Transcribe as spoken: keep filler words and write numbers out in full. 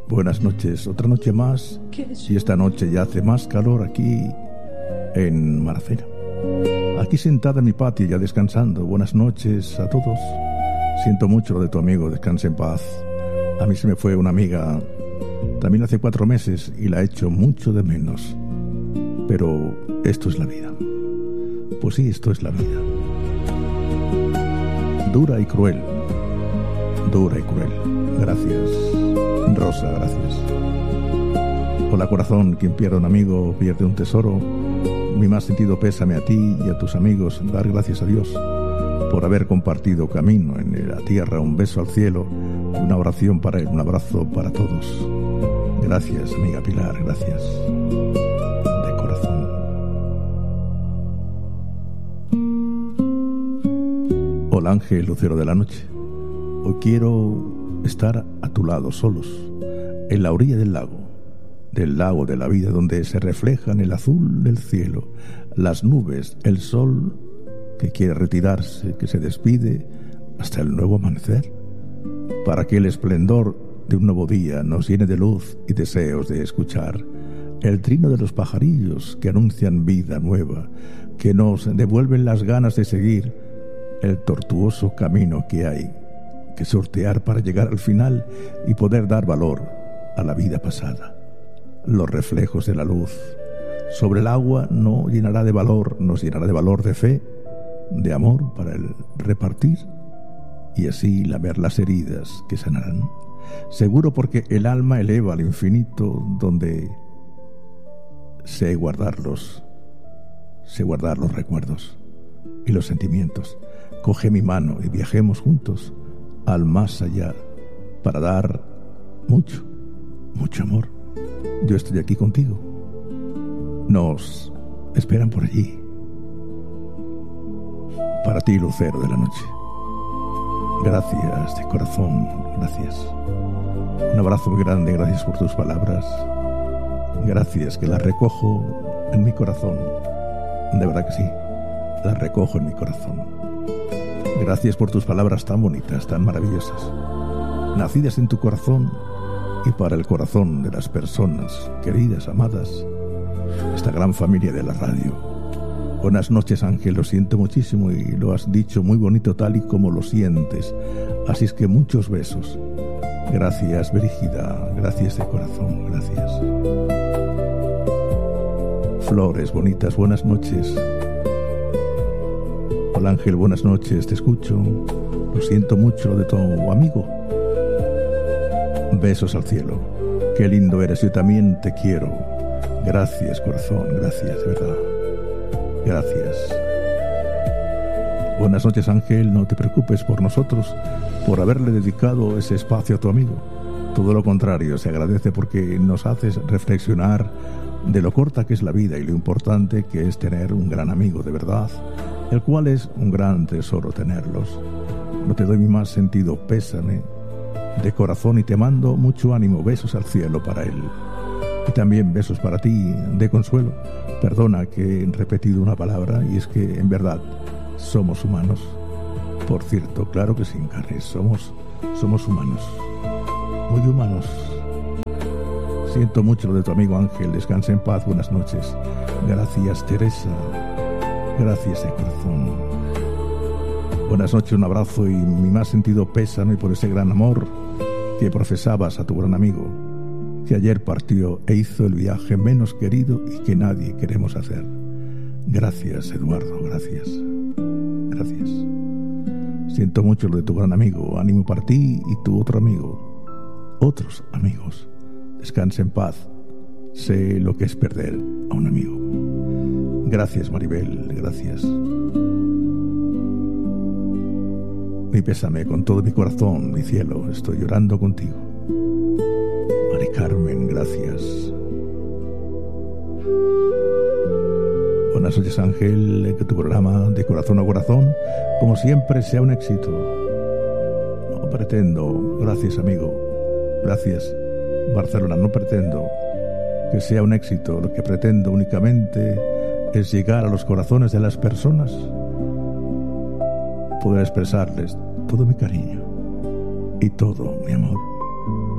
Buenas noches, otra noche más, y esta noche ya hace más calor aquí en Maracena. Aquí sentada en mi patio ya descansando. Buenas noches a todos. Siento mucho lo de tu amigo, descanse en paz. A mí se me fue una amiga también hace cuatro meses y la echo mucho de menos. Pero esto es la vida. Pues sí, esto es la vida. Dura y cruel. Dura y cruel. Gracias, Rosa, gracias. Hola corazón, quien pierde un amigo pierde un tesoro. Mi más sentido pésame a ti y a tus amigos. Dar gracias a Dios por haber compartido camino en la tierra. Un beso al cielo, una oración para él, un abrazo para todos. Gracias, amiga Pilar, gracias. De corazón. Hola Ángel, lucero de la noche. Hoy quiero estar a tu lado, solos, en la orilla del lago, del lago de la vida, donde se reflejan el azul del cielo, las nubes, el sol que quiere retirarse, que se despide hasta el nuevo amanecer, para que el esplendor de un nuevo día nos llene de luz y deseos de escuchar el trino de los pajarillos que anuncian vida nueva, que nos devuelven las ganas de seguir el tortuoso camino que hay que sortear para llegar al final y poder dar valor a la vida pasada. Los reflejos de la luz sobre el agua no llenará de valor, nos llenará de valor, de fe, de amor para el repartir y así lamer las heridas que sanarán. Seguro, porque el alma eleva al infinito, donde sé guardarlos, sé guardar los recuerdos y los sentimientos. Coge mi mano y viajemos juntos al más allá para dar mucho, mucho amor. Yo estoy aquí contigo. Nos esperan por allí. Para ti, lucero de la noche. Gracias de corazón, gracias. Un abrazo muy grande, gracias por tus palabras. Gracias, que las recojo en mi corazón. De verdad que sí, las recojo en mi corazón. Gracias por tus palabras tan bonitas, tan maravillosas, nacidas en tu corazón y para el corazón de las personas queridas, amadas, esta gran familia de la radio. Buenas noches, Ángel, lo siento muchísimo y lo has dicho muy bonito tal y como lo sientes. Así es que muchos besos. Gracias, Brígida, gracias de corazón, gracias. Flores bonitas, buenas noches. Hola Ángel, buenas noches, te escucho. Lo siento mucho de tu amigo. Besos al cielo. Qué lindo eres, yo también te quiero. Gracias, corazón, gracias, de verdad. Gracias. Buenas noches, Ángel, no te preocupes por nosotros, por haberle dedicado ese espacio a tu amigo. Todo lo contrario, se agradece porque nos haces reflexionar de lo corta que es la vida y lo importante que es tener un gran amigo de verdad, el cual es un gran tesoro tenerlos. No te doy mi más sentido pésame de corazón y te mando mucho ánimo, besos al cielo para él. Y también besos para ti de consuelo. Perdona que he repetido una palabra y es que en verdad somos humanos. Por cierto, claro que sin carnes, somos, somos humanos, muy humanos. Siento mucho lo de tu amigo Ángel, descansa en paz, buenas noches. Gracias, Teresa. Gracias de corazón. Buenas noches, un abrazo y mi más sentido pésame por ese gran amor que profesabas a tu gran amigo, que ayer partió e hizo el viaje menos querido y que nadie queremos hacer. Gracias, Eduardo, gracias. Gracias. Siento mucho lo de tu gran amigo, ánimo para ti y tu otro amigo, otros amigos. Descansa en paz, sé lo que es perder a un amigo. Gracias, Maribel, gracias. Mi pésame con todo mi corazón, mi cielo, estoy llorando contigo. Mari Carmen, gracias. Buenas noches, Ángel, que tu programa de corazón a corazón, como siempre, sea un éxito. No pretendo, gracias, amigo, gracias, Barcelona, no pretendo que sea un éxito, lo que pretendo únicamente es llegar a los corazones de las personas, poder expresarles todo mi cariño y todo mi amor.